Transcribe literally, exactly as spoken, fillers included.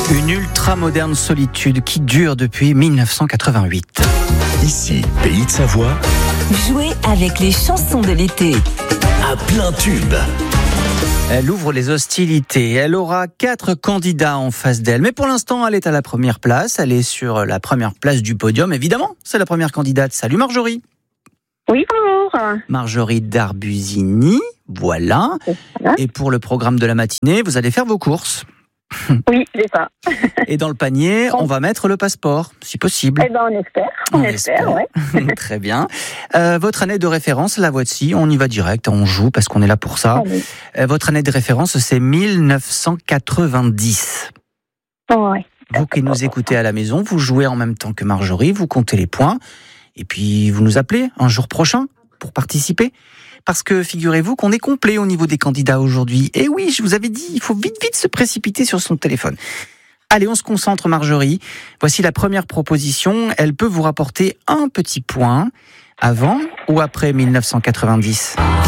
Une ultra-moderne solitude qui dure depuis mille neuf cent quatre-vingt-huit. Ici, Pays de Savoie, Jouez avec les chansons de l'été. à plein tube. Elle ouvre les hostilités. Elle aura quatre candidats en face d'elle. Mais pour l'instant, elle est à la première place. Elle est sur la première place du podium. Évidemment, c'est la première candidate. Salut Marjorie. Oui, bonjour. Marjorie Darbusini. Voilà. Voilà. Et pour le programme de la matinée, vous allez faire vos courses. Oui, c'est ça. Et dans le panier, on va mettre le passeport, si possible. Eh ben, on espère. On, On espère, espère. ouais. Très bien. Euh, votre année de référence, la voici. On y va direct, on joue parce qu'on est là pour ça. Allez. Euh, votre année de référence, c'est mille neuf cent quatre-vingt-dix. Ouais. Vous qui nous écoutez à la maison, vous jouez en même temps que Marjorie, vous comptez les points, et puis vous nous appelez un jour prochain pour participer. Parce que figurez-vous qu'on est complet au niveau des candidats aujourd'hui. Et oui, je vous avais dit, il faut vite, vite se précipiter sur son téléphone. Allez, on se concentre, Marjorie. Voici la première proposition. Elle peut vous rapporter un petit point avant ou après mille neuf cent quatre-vingt-dix.